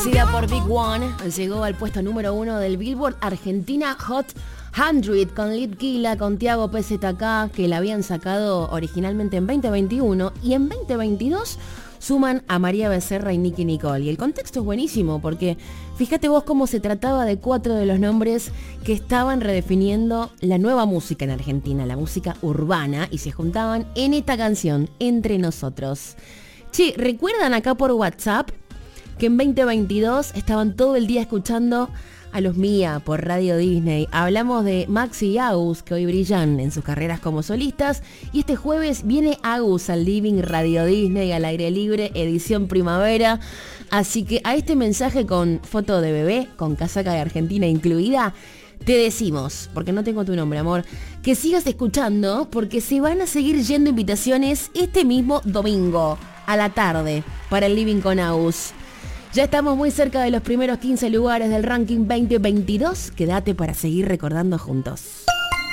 Producida por Big One, llegó al puesto número 1 del Billboard Argentina Hot 100 con Litquila, con Tiago PZK, que la habían sacado originalmente en 2021 y en 2022 suman a María Becerra y Nicki Nicole. Y el contexto es buenísimo porque fíjate vos cómo se trataba de 4 de los nombres que estaban redefiniendo la nueva música en Argentina, la música urbana, y se juntaban en esta canción, Entre Nosotros. Che, ¿recuerdan acá por WhatsApp que en 2022 estaban todo el día escuchando a los Mía por Radio Disney? Hablamos de Maxi y Agus, que hoy brillan en sus carreras como solistas, y este jueves viene Agus al Living Radio Disney al aire libre, edición primavera. Así que a este mensaje con foto de bebé, con casaca de Argentina incluida, te decimos, porque no tengo tu nombre, amor, que sigas escuchando, porque se van a seguir yendo invitaciones este mismo domingo a la tarde para el Living con Agus. Ya estamos muy cerca de los primeros 15 lugares del ranking 2022. Quédate para seguir recordando juntos.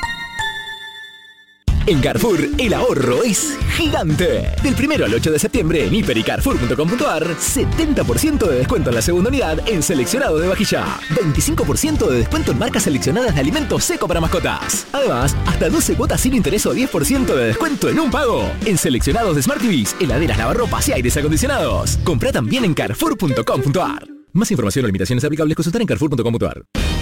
En Carrefour, el ahorro es gigante. Del 1 al 8 de septiembre en hiper y carrefour.com.ar, 70% de descuento en la segunda unidad en seleccionado de vajilla. 25% de descuento en marcas seleccionadas de alimentos seco para mascotas. Además, hasta 12 cuotas sin interés o 10% de descuento en un pago. En seleccionados de Smart TVs, heladeras, lavarropas y aires acondicionados. Comprá también en carrefour.com.ar. Más información o limitaciones aplicables consultar en carrefour.com.ar.